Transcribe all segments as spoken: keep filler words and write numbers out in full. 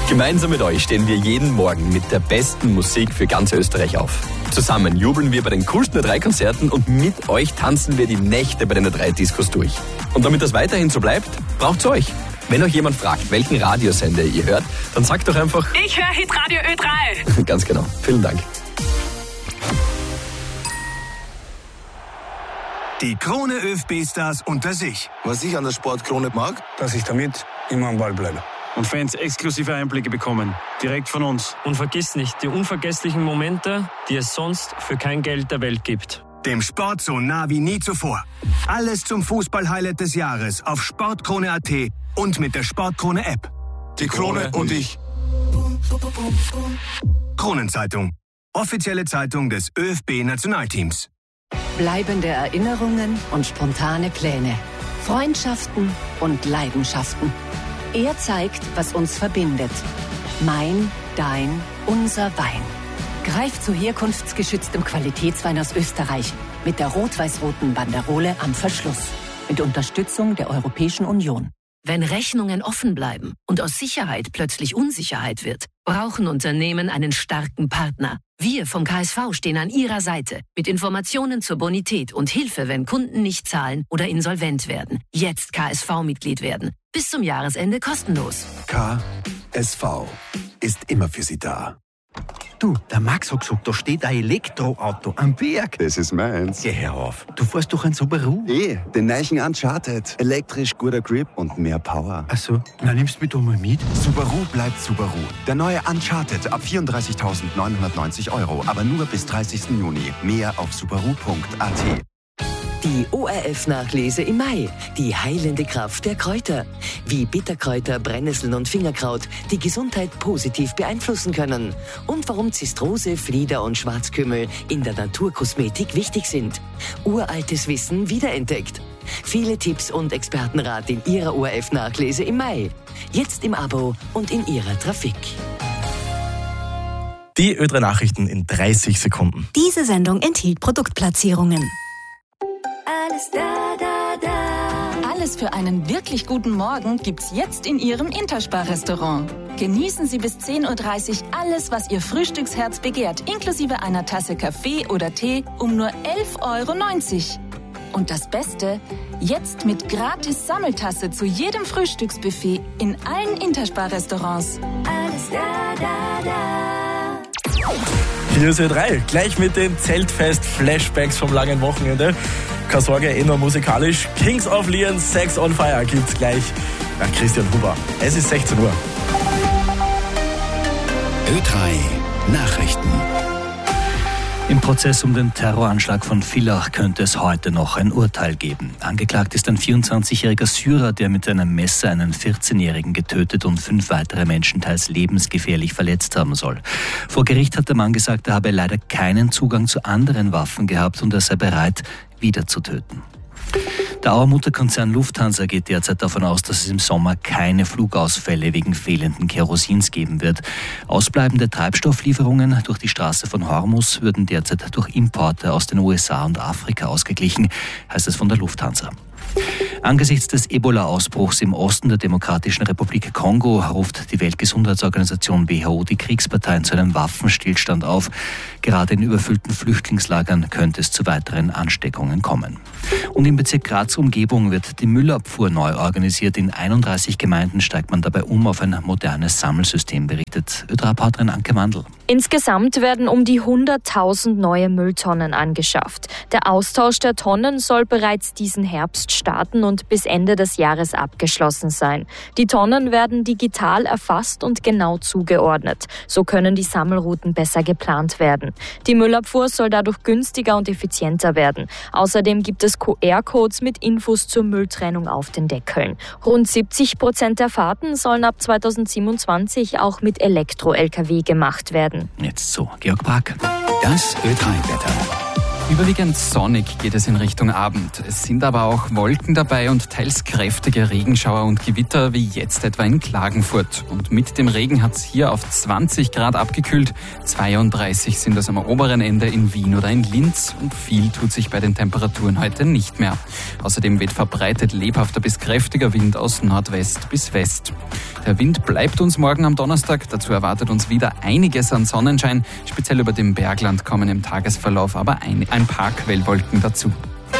Gemeinsam mit euch stehen wir jeden Morgen mit der besten Musik für ganz Österreich auf. Zusammen jubeln wir bei den coolsten A drei Konzerten und mit euch tanzen wir die Nächte bei den A drei Discos durch. Und damit das weiterhin so bleibt, braucht's euch. Wenn euch jemand fragt, welchen Radiosender ihr hört, dann sagt doch einfach: Ich höre Hitradio Ö drei. Ganz genau. Vielen Dank. Die Krone ÖFB-Stars unter sich. Was ich an der Sportkrone mag, dass ich damit immer am Ball bleibe. Und Fans exklusive Einblicke bekommen. Direkt von uns. Und vergiss nicht die unvergesslichen Momente, die es sonst für kein Geld der Welt gibt. Dem Sport so nah wie nie zuvor. Alles zum Fußball-Highlight des Jahres auf sportkrone punkt at und mit der Sportkrone-App. Die Krone und ich. Kronenzeitung. Offizielle Zeitung des ÖFB-Nationalteams. Bleibende Erinnerungen und spontane Pläne. Freundschaften und Leidenschaften. Er zeigt, was uns verbindet. Mein, dein, unser Wein. Greif zu herkunftsgeschütztem Qualitätswein aus Österreich mit der rot-weiß-roten Banderole am Verschluss. Mit Unterstützung der Europäischen Union. Wenn Rechnungen offen bleiben und aus Sicherheit plötzlich Unsicherheit wird, brauchen Unternehmen einen starken Partner. Wir vom K S V stehen an Ihrer Seite mit Informationen zur Bonität und Hilfe, wenn Kunden nicht zahlen oder insolvent werden. Jetzt K S V-Mitglied werden. Bis zum Jahresende kostenlos. K S V ist immer für Sie da. Du, der Max hat gesagt, da steht ein Elektroauto am Berg. Das ist meins. Geh her auf. Du fährst doch ein Subaru. Eh, den neuen Uncharted. Elektrisch, guter Grip und mehr Power. Ach so, na nimmst du mich doch mal mit. Subaru bleibt Subaru. Der neue Uncharted ab vierunddreißigtausendneunhundertneunzig Euro, aber nur bis dreißigsten Juni. Mehr auf subaru punkt at. Die O R F-Nachlese im Mai. Die heilende Kraft der Kräuter. Wie Bitterkräuter, Brennnesseln und Fingerkraut die Gesundheit positiv beeinflussen können. Und warum Zistrose, Flieder und Schwarzkümmel in der Naturkosmetik wichtig sind. Uraltes Wissen wiederentdeckt. Viele Tipps und Expertenrat in Ihrer O R F-Nachlese im Mai. Jetzt im Abo und in Ihrer Trafik. Die Ö drei Nachrichten in dreißig Sekunden. Diese Sendung enthielt Produktplatzierungen. Alles da, da, da. Alles für einen wirklich guten Morgen gibt's jetzt in Ihrem Interspar-Restaurant. Genießen Sie bis zehn Uhr dreißig alles, was Ihr Frühstücksherz begehrt, inklusive einer Tasse Kaffee oder Tee um nur elf Euro neunzig. Und das Beste, jetzt mit gratis Sammeltasse zu jedem Frühstücksbuffet in allen Interspar-Restaurants. Alles da, da, da. Hier ist Ö drei, gleich mit den Zeltfest-Flashbacks vom langen Wochenende. Keine Sorge, eh nur musikalisch. Kings of Leon, Sex on Fire gibt's gleich nach Christian Huber. Es ist sechzehn Uhr. Ö drei Nachrichten. Im Prozess um den Terroranschlag von Villach könnte es heute noch ein Urteil geben. Angeklagt ist ein vierundzwanzigjähriger Syrer, der mit einem Messer einen vierzehnjährigen getötet und fünf weitere Menschen teils lebensgefährlich verletzt haben soll. Vor Gericht hat der Mann gesagt, er habe leider keinen Zugang zu anderen Waffen gehabt und er sei bereit, wieder zu töten. Der Auer Mutterkonzern Lufthansa geht derzeit davon aus, dass es im Sommer keine Flugausfälle wegen fehlenden Kerosins geben wird. Ausbleibende Treibstofflieferungen durch die Straße von Hormuz würden derzeit durch Importe aus den U S A und Afrika ausgeglichen, heißt es von der Lufthansa. Angesichts des Ebola-Ausbruchs im Osten der Demokratischen Republik Kongo ruft die Weltgesundheitsorganisation W H O die Kriegsparteien zu einem Waffenstillstand auf. Gerade in überfüllten Flüchtlingslagern könnte es zu weiteren Ansteckungen kommen. Und im Bezirk Graz-Umgebung wird die Müllabfuhr neu organisiert. In einunddreißig Gemeinden steigt man dabei um auf ein modernes Sammelsystem, berichtet Ö drei Reporterin Anke Mandl. Insgesamt werden um die hunderttausend neue Mülltonnen angeschafft. Der Austausch der Tonnen soll bereits diesen Herbst starten und bis Ende des Jahres abgeschlossen sein. Die Tonnen werden digital erfasst und genau zugeordnet. So können die Sammelrouten besser geplant werden. Die Müllabfuhr soll dadurch günstiger und effizienter werden. Außerdem gibt es Q R-Codes mit Infos zur Mülltrennung auf den Deckeln. Rund siebzig Prozent der Fahrten sollen ab zweitausendsiebenundzwanzig auch mit Elektro-L K W gemacht werden. Jetzt so, Georg Brack. Das Ö drei Wetter. Überwiegend sonnig geht es in Richtung Abend. Es sind aber auch Wolken dabei und teils kräftige Regenschauer und Gewitter, wie jetzt etwa in Klagenfurt. Und mit dem Regen hat es hier auf zwanzig Grad abgekühlt. zweiunddreißig sind das am oberen Ende in Wien oder in Linz. Und viel tut sich bei den Temperaturen heute nicht mehr. Außerdem weht verbreitet lebhafter bis kräftiger Wind aus Nordwest bis West. Der Wind bleibt uns morgen am Donnerstag. Dazu erwartet uns wieder einiges an Sonnenschein. Speziell über dem Bergland kommen im Tagesverlauf aber ein, ein paar Quellwolken dazu.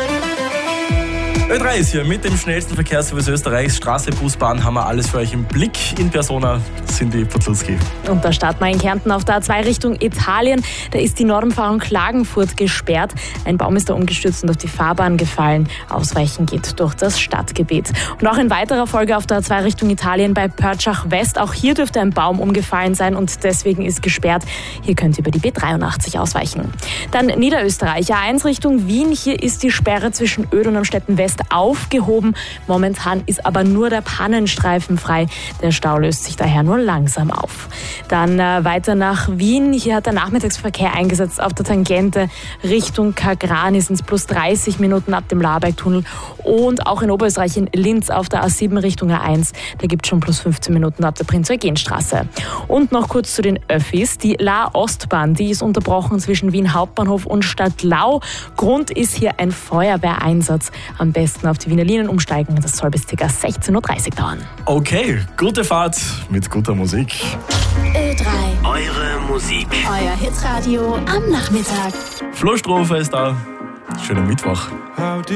Ö drei ist hier mit dem schnellsten Verkehrsservice Österreichs. Straße, Bus, Bahn haben wir alles für euch im Blick. In Persona Cindy Podlutski. Und da starten wir in Kärnten auf der A zwei Richtung Italien. Da ist die Nordumfahrung Klagenfurt gesperrt. Ein Baum ist da umgestürzt und auf die Fahrbahn gefallen. Ausweichen geht durch das Stadtgebiet. Und auch in weiterer Folge auf der A zwei Richtung Italien bei Pörtschach West. Auch hier dürfte ein Baum umgefallen sein und deswegen ist gesperrt. Hier könnt ihr über die B dreiundachtzig ausweichen. Dann Niederösterreich, A eins Richtung Wien. Hier ist die Sperre zwischen Öd und Amstetten West aufgehoben. Momentan ist aber nur der Pannenstreifen frei. Der Stau löst sich daher nur langsam auf. Dann äh, weiter nach Wien. Hier hat der Nachmittagsverkehr eingesetzt auf der Tangente Richtung Kagranis sind es plus dreißig Minuten ab dem Labergtunnel. Und auch in Oberösterreich in Linz auf der A sieben Richtung A eins. Da gibt es schon plus fünfzehn Minuten ab der Prinz-Eugen-Straße. Und noch kurz zu den Öffis. Die La-Ostbahn, die ist unterbrochen zwischen Wien Hauptbahnhof und Stadtlau. Grund ist hier ein Feuerwehreinsatz. Am besten auf die Wiener Linien umsteigen. Das soll bis ca. sechzehn Uhr dreißig dauern. Okay, gute Fahrt mit guter Musik. Ö drei. Eure Musik. Euer Hitradio am Nachmittag. Flo Strofer ist da. Schönen Mittwoch.